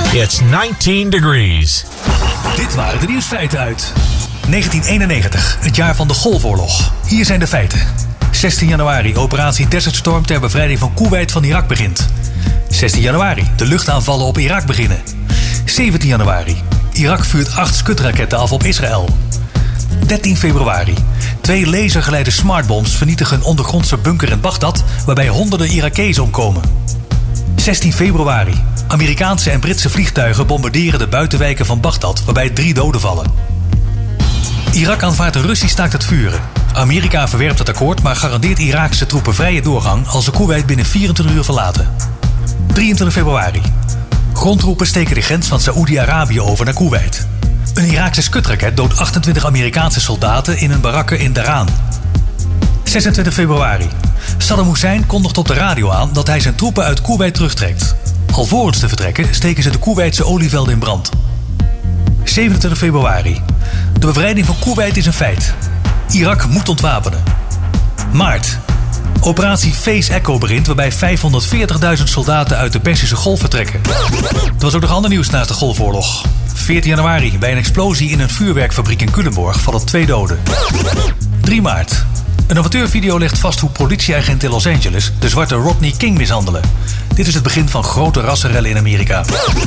It's 19 degrees. Dit waren de nieuwsfeiten uit 1991, het jaar van de Golfoorlog. Hier zijn de feiten. 16 januari, operatie Desert Storm ter bevrijding van Koeweit van Irak begint. 16 januari, de luchtaanvallen op Irak beginnen. 17 januari, Irak vuurt 8 Scud-raketten af op Israël. 13 februari, 2 lasergeleide smartbombs vernietigen een ondergrondse bunker in Bagdad, waarbij honderden Irakezen omkomen. 16 februari, Amerikaanse en Britse vliegtuigen bombarderen de buitenwijken van Bagdad, waarbij 3 doden vallen. Irak aanvaardt een Russisch staakt het vuren. Amerika verwerpt het akkoord, maar garandeert Iraakse troepen vrije doorgang als ze Koeweit binnen 24 uur verlaten. 23 februari. Grondtroepen steken de grens van Saoedi-Arabië over naar Koeweit. Een Iraakse Scud-raket doodt 28 Amerikaanse soldaten in een barakke in Daran. 26 februari. Saddam Hussein kondigt op de radio aan dat hij zijn troepen uit Koeweit terugtrekt. Alvorens te vertrekken steken ze de Koeweitse olievelden in brand. 27 februari. De bevrijding van Koeweit is een feit. Irak moet ontwapenen. Maart. Operatie Face Echo begint, waarbij 540.000 soldaten uit de Perzische Golf vertrekken. Er was ook nog ander nieuws naast de Golfoorlog. 14 januari. Bij een explosie in een vuurwerkfabriek in Culemborg vallen 2 doden. 3 maart. Een amateurvideo legt vast hoe politieagenten in Los Angeles de zwarte Rodney King mishandelen. Dit is het begin van grote rassenrellen in Amerika.